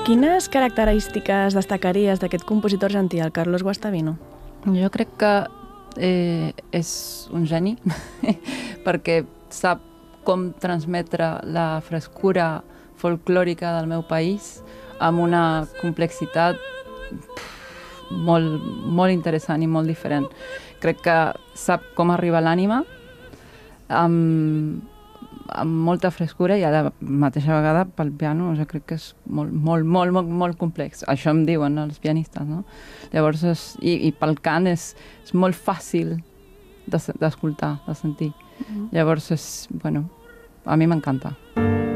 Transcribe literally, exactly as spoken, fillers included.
Quines característiques destacaries d'aquest compositor argentí, el Carlos Guastavino? Jo crec que eh, és un geni, perquè sap com transmetre la frescura folclòrica del meu país amb una complexitat pff, molt, molt interessant i molt diferent. Crec que sap com arribar a l'ànima amb, amb molta frescura i a la mateixa vegada pel piano, o sigui, crec que és molt, molt, molt, molt, molt complex. Això em diuen els pianistes, no? Llavors, és, i, i pel cant és, és molt fàcil d'escoltar, de sentir. Mm-hmm. Llavors, és, bueno, a mi m'encanta.